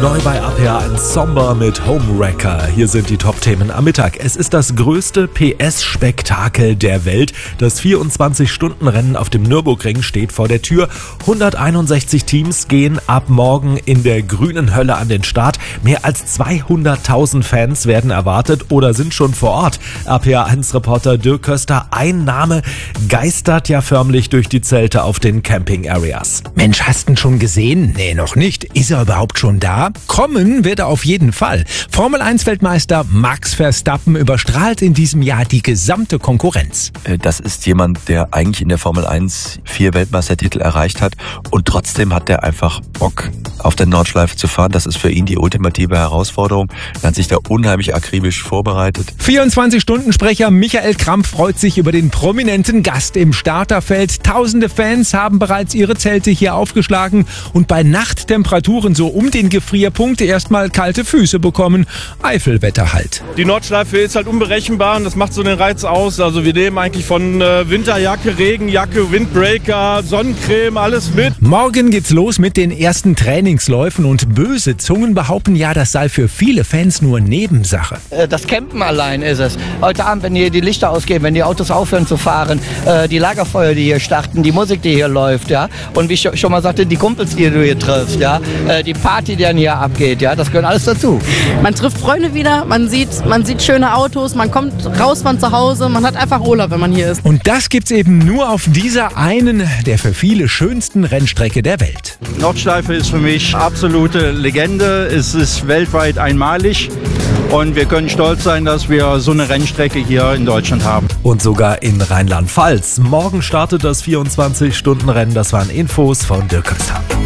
Neu bei RPA1 Somber mit Homewrecker. Hier sind die Top-Themen am Mittag. Es ist das größte PS-Spektakel der Welt. Das 24-Stunden-Rennen auf dem Nürburgring steht vor der Tür. 161 Teams gehen ab morgen in der grünen Hölle an den Start. Mehr als 200.000 Fans werden erwartet oder sind schon vor Ort. RPA1-Reporter Dirk Köster, ein Name geistert ja förmlich durch die Zelte auf den Camping-Areas. Mensch, hast du ihn schon gesehen? Nee, noch nicht. Ist er überhaupt schon da? Kommen wird er auf jeden Fall. Formel-1-Weltmeister Max Verstappen überstrahlt in diesem Jahr die gesamte Konkurrenz. Das ist jemand, der eigentlich in der Formel 1 4 Weltmeistertitel erreicht hat und trotzdem hat er einfach Bock, auf der Nordschleife zu fahren. Das ist für ihn die ultimative Herausforderung. Er hat sich da unheimlich akribisch vorbereitet. 24-Stunden-Sprecher Michael Krampf freut sich über den prominenten Gast im Starterfeld. Tausende Fans haben bereits ihre Zelte hier aufgeschlagen und bei Nachttemperaturen so um den Gefrierpunkt erstmal kalte Füße bekommen. Eifelwetter halt. Die Nordschleife ist halt unberechenbar und das macht so den Reiz aus. Also wir nehmen eigentlich von Winterjacke, Regenjacke, Windbreaker, Sonnencreme, alles mit. Morgen geht's los mit den ersten Trainingsläufen und böse Zungen behaupten ja, das sei für viele Fans nur Nebensache. Das Campen allein ist es. Heute Abend, wenn hier die Lichter ausgehen, wenn die Autos aufhören zu fahren, die Lagerfeuer, die hier starten, die Musik, die hier läuft, ja, und wie ich schon mal sagte, die Kumpels, die du hier triffst, ja, die Party, die dann hier abgeht, ja, das gehört alles dazu. Man trifft Freunde wieder, man sieht schöne Autos, man kommt raus von zu Hause, man hat einfach Urlaub, wenn man hier ist. Und das gibt's eben nur auf dieser einen der für viele schönsten Rennstrecke der Welt. Nordschleife ist für mich absolute Legende. Es ist weltweit einmalig. Und wir können stolz sein, dass wir so eine Rennstrecke hier in Deutschland haben. Und sogar in Rheinland-Pfalz. Morgen startet das 24-Stunden-Rennen. Das waren Infos von Dirk Köster.